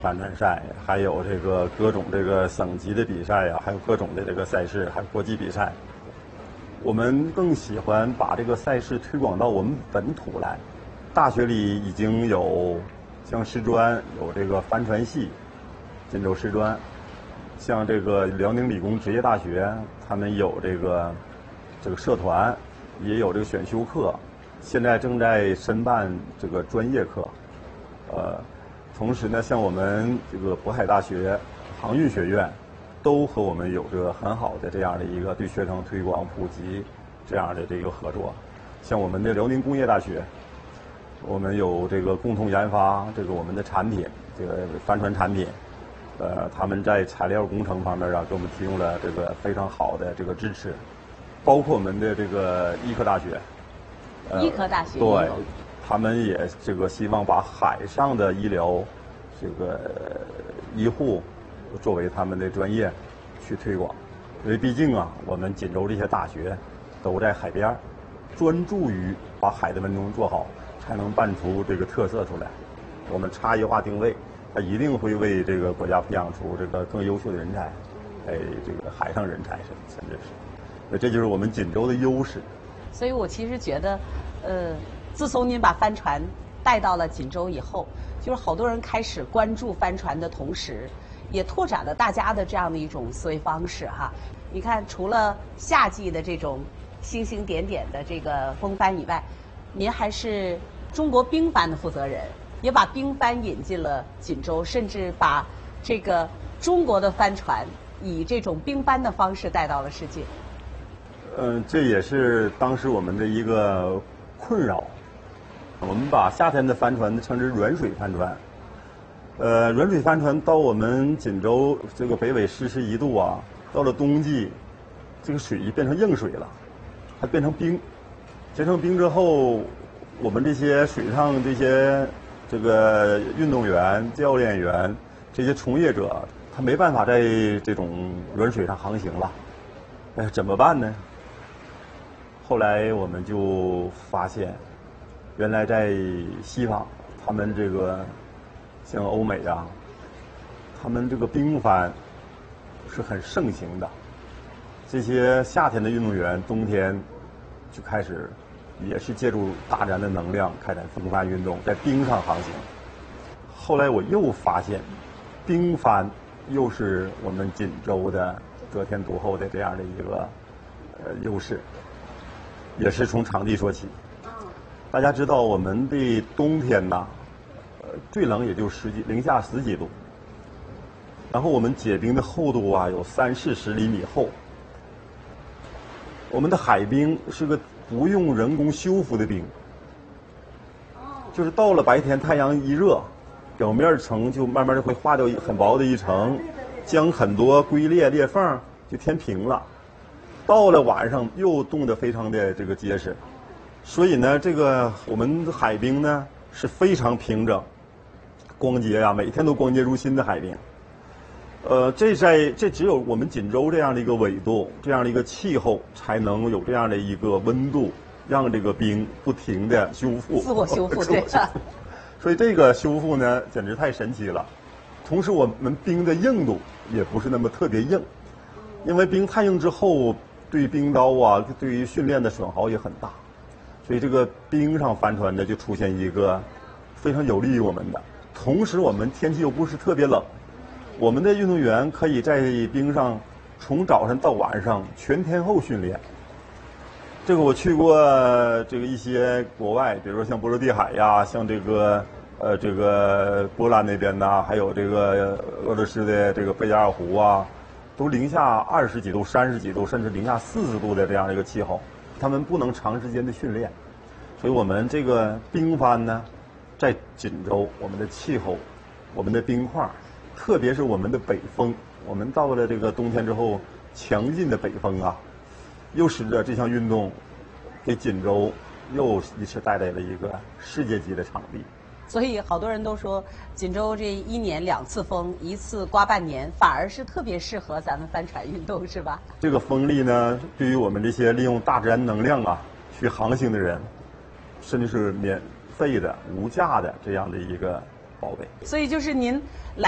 帆船赛，还有这个各种这个省级的比赛呀，还有各种的这个赛事，还有国际比赛。我们更喜欢把这个赛事推广到我们本土来。大学里已经有像师专有这个帆船系，锦州师专，像这个辽宁理工职业大学，他们有这个社团，也有这个选修课，现在正在申办这个专业课。同时呢，像我们这个渤海大学航运学院，都和我们有着很好的这样的一个对学生推广普及这样的这个合作。像我们的辽宁工业大学，我们有这个共同研发这个我们的产品，这个帆船产品。他们在材料工程方面啊，给我们提供了这个非常好的这个支持，包括我们的这个医科大学。 医科大学对，他们也这个希望把海上的医疗这个医护作为他们的专业去推广，因为毕竟啊，我们锦州这些大学都在海边，专注于把海的文中做好，才能办出这个特色出来。我们差异化定位，它一定会为这个国家培养出这个更优秀的人才，这个海上人才甚至是，这就是我们锦州的优势。 所以我其实觉得，自从您把帆船带到了锦州以后，就是好多人开始关注帆船的同时，也拓展了大家的这样的一种思维方式哈。你看，除了夏季的这种星星点点的这个风帆以外，您还是中国冰帆的负责人，也把冰帆引进了锦州，甚至把这个中国的帆船以这种冰帆的方式带到了世界。 这也是当时我们的一个困扰。我们把夏天的帆船称之软水帆船。软水帆船到我们锦州这个北纬40-41度啊，到了冬季，这个水就变成硬水了，它变成冰。结成冰之后，我们这些水上这个运动员、教练员这些从业者，他没办法在这种软水上航行了。怎么办呢？后来我们就发现，原来在西方，他们这个像欧美啊，他们这个冰帆是很盛行的。这些夏天的运动员，冬天就开始也是借助大自然的能量开展风帆运动，在冰上航行。后来我又发现，冰帆又是我们锦州的得天独厚的这样的一个优势，也是从场地说起。大家知道我们的冬天呐，最冷也就零下10几度，然后我们结冰的厚度啊有30-40厘米厚。我们的海冰是个不用人工修复的冰，就是到了白天太阳一热，表面层就慢慢的会化掉很薄的一层，将很多龟裂裂缝就填平了。到了晚上又冻得非常的这个结实，所以呢，这个我们的海冰呢是非常平整、光洁呀，每天都光洁如新的海冰。这只有我们锦州这样的一个纬度、这样的一个气候，才能有这样的一个温度，让这个冰不停的修复、 自我修复，对。 所以这个修复呢，简直太神奇了。同时，我们冰的硬度也不是那么特别硬，因为冰太硬之后，对冰刀啊，对于训练的损耗也很大。所以这个冰上帆船呢，就出现一个非常有利于我们的。同时，我们天气又不是特别冷。我们的运动员可以在冰上从早上到晚上全天候训练。这个我去过这个一些国外，比如说像波罗的海呀，像这个波兰那边呐，还有这个俄罗斯的这个贝加尔湖啊，都零下20几度、30几度，甚至零下40度的这样的一个气候，他们不能长时间的训练。所以我们这个冰帆呢，在锦州，我们的气候，我们的冰块，特别是我们的北风，我们到了这个冬天之后，强劲的北风啊，又使得这项运动给锦州又一次带来了一个世界级的场地。 所以好多人都说，锦州这1年2次风，一次刮半年，反而是特别适合咱们帆船运动，是吧？ 这个风力呢，对于我们这些利用大自然能量啊去航行的人，甚至是免费的、无价的这样的一个宝贝。 所以就是您来